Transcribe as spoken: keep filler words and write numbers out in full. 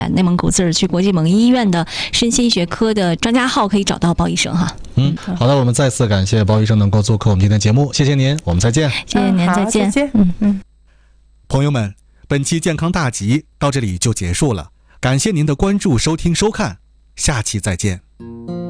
内蒙古自治区国际蒙医院的身心学科的专家号可以找到包医生哈。 嗯，好的，我们再次感谢包医生能够做客我们今天的节目，谢谢您，我们再见。 谢谢您，再见。 再见。 嗯嗯， 朋友们，本期健康大集到这里就结束了，感谢您的关注、收听、收看，下期再见。